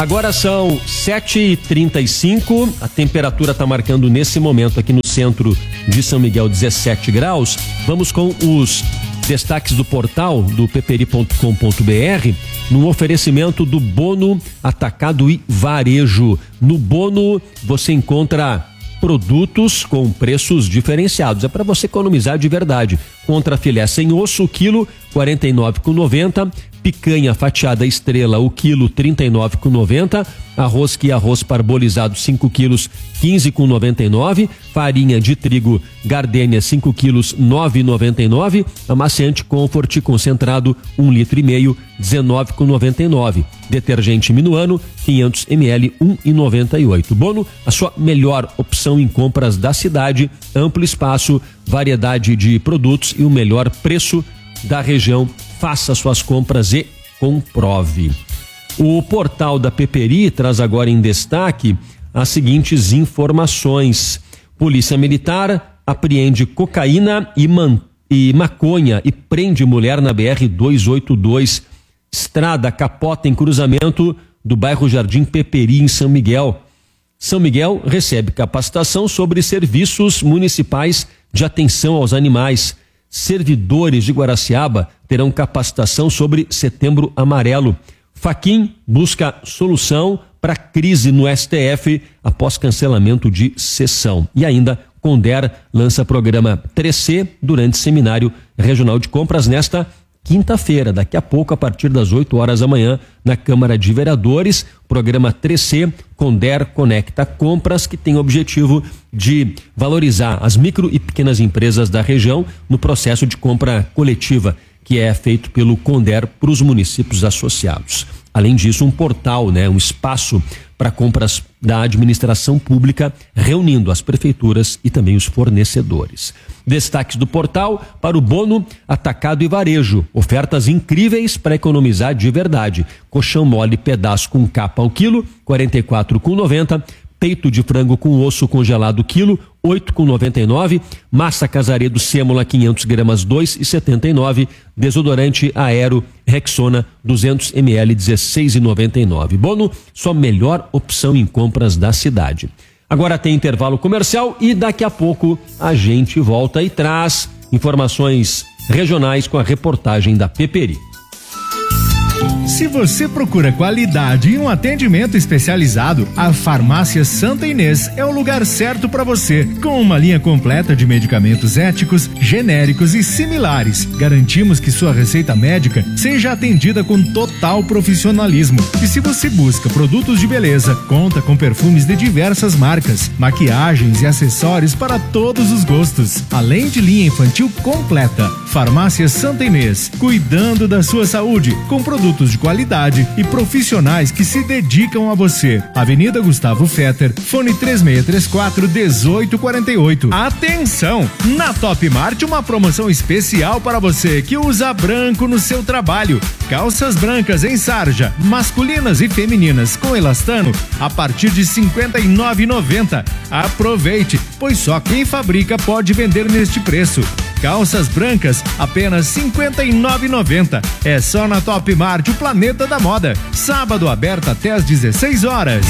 Agora são 7h35, a temperatura está marcando nesse momento aqui no centro de São Miguel 17 graus. Vamos com os destaques do portal do pperi.com.br no oferecimento do Bono Atacado e Varejo. No Bono você encontra produtos com preços diferenciados. É para você economizar de verdade. Contra filé sem osso, o quilo R$ 49,90. Picanha fatiada estrela, o quilo R$ 39,90. Arroz que arroz parbolizado 5 quilos R$ 15,99. Farinha de trigo Gardênia 5 quilos R$ 9,99. Amaciante Comfort concentrado 1,5 litro R$ 19,99. Detergente Minuano 500 ml R$ 1,98. Bono, a sua melhor opção em compras da cidade, amplo espaço, variedade de produtos e o melhor preço da região. Faça suas compras e comprove. O portal da Peperi traz agora em destaque as seguintes informações. Polícia Militar apreende cocaína e maconha e prende mulher na BR-282. Estrada capota em cruzamento do bairro Jardim Peperi, em São Miguel. São Miguel recebe capacitação sobre serviços municipais de atenção aos animais. Servidores de Guaraciaba terão capacitação sobre Setembro Amarelo. Faquin busca solução para crise no STF após cancelamento de sessão. E ainda, Conder lança programa 3C durante seminário regional de compras nesta quinta-feira, daqui a pouco, a partir das 8 horas da manhã, na Câmara de Vereadores. Programa 3C, Conder Conecta Compras, que tem o objetivo de valorizar as micro e pequenas empresas da região no processo de compra coletiva, que é feito pelo Conder para os municípios associados. Além disso, um portal, um espaço para compras da administração pública, reunindo as prefeituras e também os fornecedores. Destaques do portal para o Bono Atacado e Varejo. Ofertas incríveis para economizar de verdade. Colchão mole pedaço com capa ao quilo, R$ 44,90. Peito de frango com osso congelado quilo, R$ 8,99. Massa Casaredo sêmola 500 gramas, R$ 2,79. Desodorante Aero Rexona 200 ml, R$ 16,99. Bono, sua melhor opção em compras da cidade. Agora tem intervalo comercial e daqui a pouco a gente volta e traz informações regionais com a reportagem da Peperi. Se você procura qualidade e um atendimento especializado, a Farmácia Santa Inês é o lugar certo para você. Com uma linha completa de medicamentos éticos, genéricos e similares, garantimos que sua receita médica seja atendida com total profissionalismo. E se você busca produtos de beleza, conta com perfumes de diversas marcas, maquiagens e acessórios para todos os gostos, além de linha infantil completa. Farmácia Santa Inês, cuidando da sua saúde, com produtos de qualidade e profissionais que se dedicam a você. Avenida Gustavo Fetter, fone 3634-1848. Atenção! Na Top Mart, uma promoção especial para você que usa branco no seu trabalho. Calças brancas em sarja, masculinas e femininas com elastano a partir de R$ 59,90. Aproveite, pois só quem fabrica pode vender neste preço. Calças brancas, apenas R$ 59,90. É só na Top Mart, o planeta da moda. Sábado aberto até às 16 horas.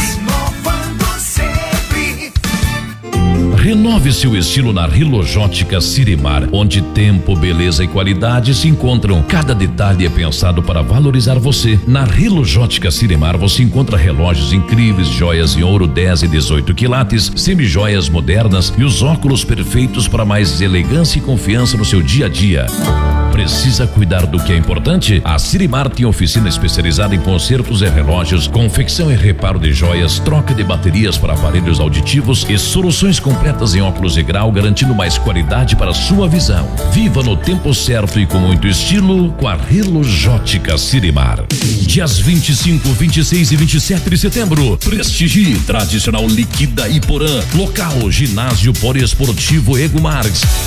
Renove seu estilo na Rilojótica Sirimar, onde tempo, beleza e qualidade se encontram. Cada detalhe é pensado para valorizar você. Na Rilojótica Sirimar você encontra relógios incríveis, joias em ouro 10 e 18 quilates, semijoias modernas e os óculos perfeitos para mais elegância e confiança no seu dia a dia. Precisa cuidar do que é importante? A Sirimar tem oficina especializada em consertos e relógios, confecção e reparo de joias, troca de baterias para aparelhos auditivos e soluções completas em óculos de grau, garantindo mais qualidade para a sua visão. Viva no tempo certo e com muito estilo com a Rilojótica Sirimar. Dias 25, 26 e 27 de setembro, prestigie Tradicional Liquida Iporã, local Ginásio Poliesportivo Ego Marques.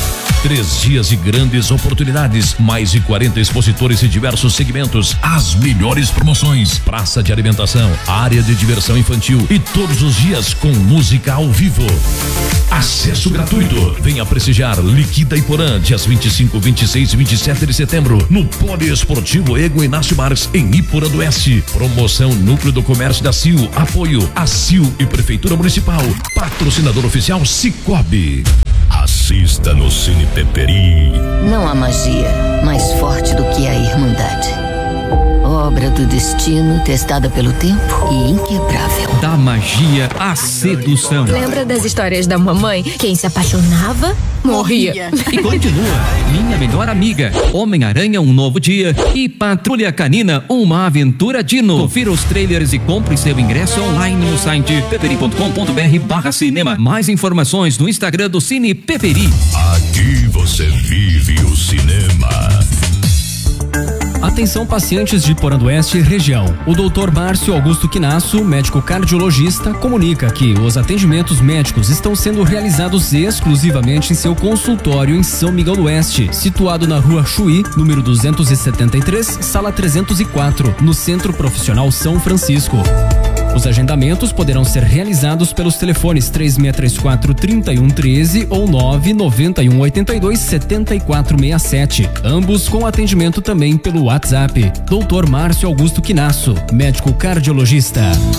3 dias de grandes oportunidades, mais de 40 expositores em diversos segmentos, as melhores promoções, praça de alimentação, área de diversão infantil e todos os dias com música ao vivo. Acesso gratuito. Venha prestigiar Liquida Iporã, dias 25, 26 e 27 de setembro, no Poliesportivo Ego Inácio Marques, em Iporã do Oeste. Promoção Núcleo do Comércio da CIL. Apoio a CIL e Prefeitura Municipal. Patrocinador oficial Cicobi. Assista no Cine Peperi. Não há magia mais forte do que a Irmandade. Obra do destino, testada pelo tempo e inquebrável. Da magia à sedução. Lembra das histórias da mamãe? Quem se apaixonava, morria. E continua. Minha Melhor Amiga, Homem-Aranha, Um Novo Dia e Patrulha Canina, Uma Aventura Dino. Confira os trailers e compre seu ingresso online no site peperi.com.br/cinema. Mais informações no Instagram do Cine Peperi. Aqui você vive o cinema. Atenção pacientes de Iporã do Oeste e região. O Dr. Márcio Augusto Quinasso, médico cardiologista, comunica que os atendimentos médicos estão sendo realizados exclusivamente em seu consultório em São Miguel do Oeste, situado na Rua Chuí, número 273, sala 304, no Centro Profissional São Francisco. Os agendamentos poderão ser realizados pelos telefones 3634-3113 ou 99182-7467, ambos com atendimento também pelo WhatsApp. Dr. Márcio Augusto Quinasso, médico cardiologista.